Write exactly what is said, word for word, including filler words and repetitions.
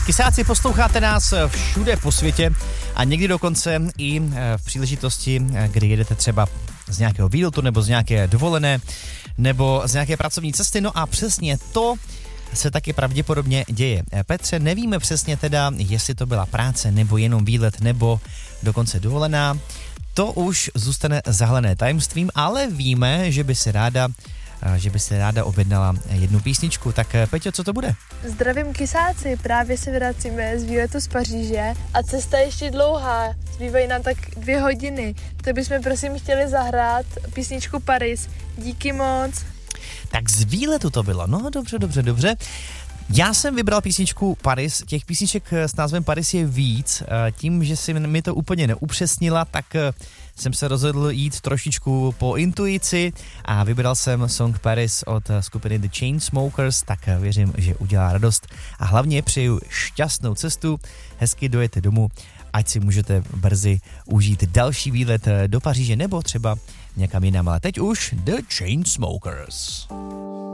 Kysáci, posloucháte nás všude po světě a někdy dokonce i v příležitosti, kdy jedete třeba z nějakého výletu nebo z nějaké dovolené nebo z nějaké pracovní cesty. No a přesně to se taky pravděpodobně děje. Petře, nevíme přesně teda, jestli to byla práce nebo jenom výlet nebo dokonce dovolená. To už zůstane zahalené tajemstvím, ale víme, že by si ráda že by si ráda objednala jednu písničku. Tak Peťo, co to bude? Zdravím kysáci, právě se vracíme z výletu z Paříže a cesta je ještě dlouhá, zbývají nám tak dvě hodiny. Tak bychom prosím chtěli zahrát písničku Paris. Díky moc. Tak z výletu to bylo, no dobře, dobře, dobře. Já jsem vybral písničku Paris, těch písniček s názvem Paris je víc, tím, že si mi to úplně neupřesnila, tak jsem se rozhodl jít trošičku po intuici a vybral jsem song Paris od skupiny The Chainsmokers, tak věřím, že udělá radost a hlavně přeju šťastnou cestu, hezky dojete domů, ať si můžete brzy užít další výlet do Paříže nebo třeba někam jinam, ale teď už The Chainsmokers.